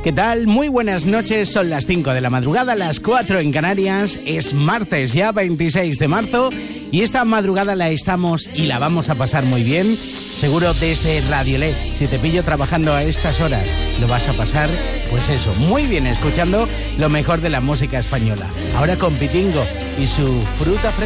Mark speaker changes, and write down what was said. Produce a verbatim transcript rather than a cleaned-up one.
Speaker 1: ¿Qué tal? Muy buenas noches, son las cinco de la madrugada, las cuatro en Canarias, es martes ya, veintiséis de marzo, y esta madrugada la estamos y la vamos a pasar muy bien, seguro desde Radiolet. Si te pillo trabajando a estas horas, lo vas a pasar, pues eso, muy bien, escuchando lo mejor de la música española. Ahora con Pitingo y su fruta fresca.